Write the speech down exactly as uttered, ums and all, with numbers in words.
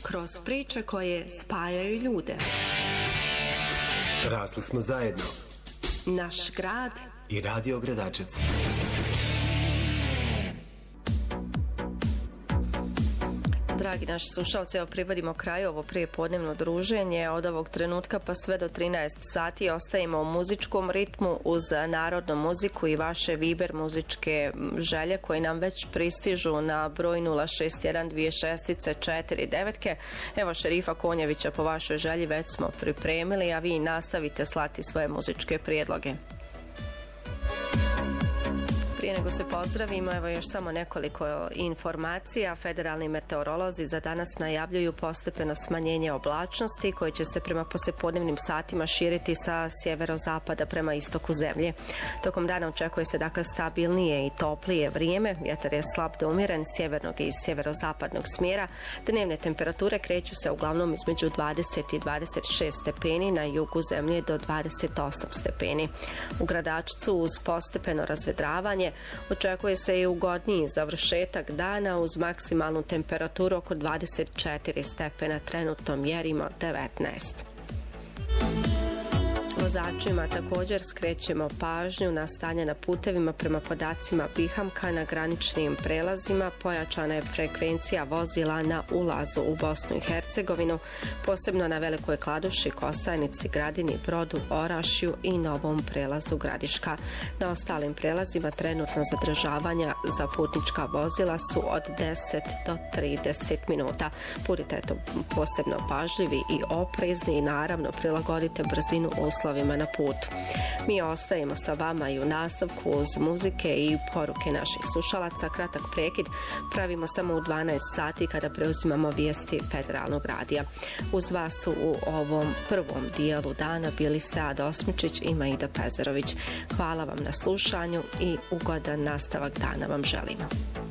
kroz priče koje spajaju ljude. Rasli smo zajedno. Naš grad i Radio Gradačec. Dragi naši slušalci, evo privodimo kraju ovo prijepodnevno druženje. Od ovog trenutka pa sve do trinaest sati ostajemo u muzičkom ritmu uz narodnu muziku i vaše Viber muzičke želje koje nam već pristižu na broj nula šest jedan dvije šest četiri devet. Evo Šerifa Konjevića po vašoj želji već smo pripremili, a vi nastavite slati svoje muzičke prijedloge. Prije nego se pozdravimo, evo još samo nekoliko informacija. Federalni meteorolozi za danas najavljuju postepeno smanjenje oblačnosti koje će se prema poslijepodnevnim satima širiti sa sjeverozapada prema istoku zemlje. Tokom dana očekuje se dakle stabilnije i toplije vrijeme, vjetar je slab do umjeren sjevernog i sjeverozapadnog smjera. Dnevne temperature kreću se uglavnom između dvadeset i dvadeset šest stepeni, na jugu zemlje do dvadeset osam stepeni. U Gradačcu uz postepeno razvedravanje očekuje se i ugodniji završetak dana uz maksimalnu temperaturu oko dvadeset četiri stepena, trenutno mjerimo devetnaest. Vozačima također skrećemo pažnju na stanje na putevima. Prema podacima Bihamka na graničnim prelazima pojačana je frekvencija vozila na ulazu u Bosnu i Hercegovinu, posebno na Velikoj Kladuši, Kostajnici, Gradini, Brodu, Orašju i Novom prelazu Gradiška. Na ostalim prelazima trenutno zadržavanja za putnička vozila su od deset do trideset minuta. Budite posebno pažljivi i oprezni i naravno prilagodite brzinu uslovima na putu. Mi ostajemo sa vama i u nastavku uz muzike i poruke naših slušalaca. Kratak prekid pravimo samo u dvanaest sati kada preuzimamo vijesti Federalnog radija. Uz vas su u ovom prvom dijelu dana bili Sead Osmičić i Maida Pezerović. Hvala vam na slušanju i ugodan nastavak dana vam želimo.